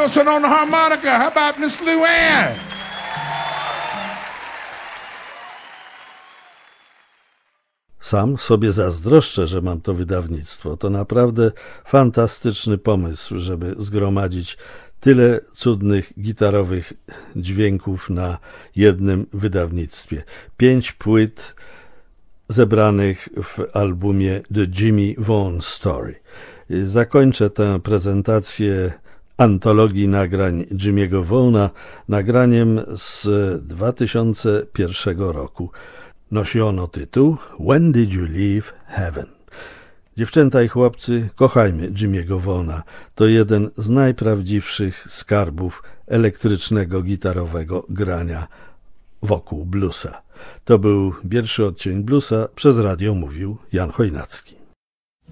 Donaldson on the harmonica. How about Miss Luann? Sam sobie zazdroszczę, że mam to wydawnictwo. To naprawdę fantastyczny pomysł, żeby zgromadzić tyle cudnych gitarowych dźwięków na jednym wydawnictwie. 5 płyt zebranych w albumie The Jimmy Vaughan Story. Zakończę tę prezentację antologii nagrań Jimmy'ego Vaughana nagraniem z 2001 roku. Nosi ono tytuł When Did You Leave Heaven? Dziewczęta i chłopcy, kochajmy Jimmy'ego Vaughana. To jeden z najprawdziwszych skarbów elektrycznego, gitarowego grania wokół bluesa. To był pierwszy odcień bluesa, przez radio mówił Jan Chojnacki.